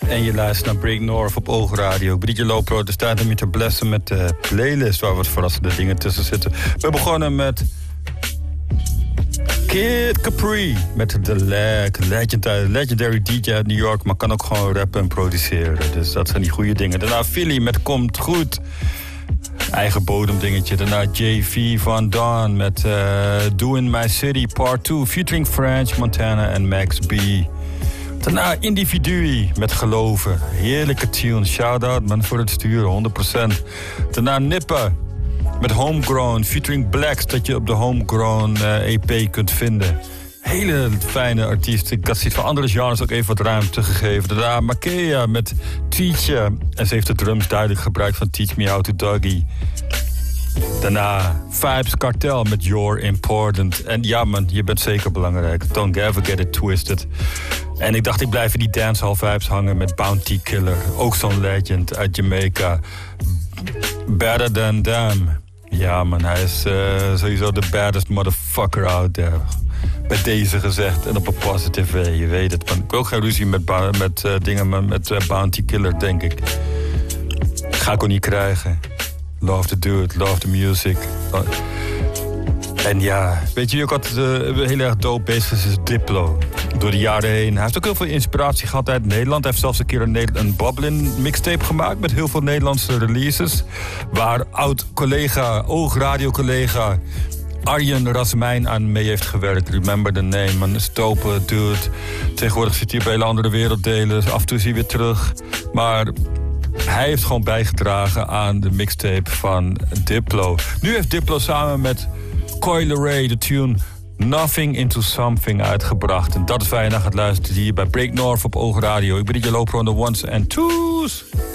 En je luistert naar Break North op Oogradio. Brietje Lopro, het is tijd om je te blessen met de playlist waar wat verrassende dingen tussen zitten. We begonnen met Kid Capri met The legendary DJ uit New York, maar kan ook gewoon rappen en produceren. Dus dat zijn die goede dingen. Daarna Philly met Komt Goed. Eigen bodemdingetje. Daarna JV Van Dawn met Doing My City Part 2 featuring French Montana en Max B. Daarna Individui met Geloven. Heerlijke tune. Shout-out man voor het sturen, 100%. Daarna Nippa met Homegrown featuring Blacks, dat je op de Homegrown EP kunt vinden. Hele fijne artiest. Ik had zoiets van andere genres ook even wat ruimte gegeven. Daarna Makea met Teach You. En ze heeft de drums duidelijk gebruikt van Teach Me How to Dougie. Daarna Vibes Cartel met You're Important. En ja man, je bent zeker belangrijk. Don't ever get it twisted. En ik dacht, ik blijf in die dancehall vibes hangen met Bounty Killer. Ook zo'n legend uit Jamaica. Better Than Them. Ja man, hij is sowieso de baddest motherfucker out there. Bij deze gezegd en op een positive way, je weet het. Ik wil geen ruzie met Bounty Killer, denk ik. Ga ik ook niet krijgen. Love to do it, love the music. En ja, weet je wie ook altijd heel erg dope bezig is Diplo. Door de jaren heen. Hij heeft ook heel veel inspiratie gehad uit Nederland. Hij heeft zelfs een keer een Boblin mixtape gemaakt met heel veel Nederlandse releases. Waar oud-collega, Oogradio-collega Arjen Rasmijn aan mee heeft gewerkt. Remember the name, man. Is dope, dude. Tegenwoordig zit hij bij hele andere werelddelen. Af en toe is hij weer terug. Maar hij heeft gewoon bijgedragen aan de mixtape van Diplo. Nu heeft Diplo samen met Coi Leray de tune Nothing Into Something uitgebracht. En dat is waar je naar gaat luisteren hier bij Break North op Oogradio. Ik ben DJ Lopro on the ones and twos.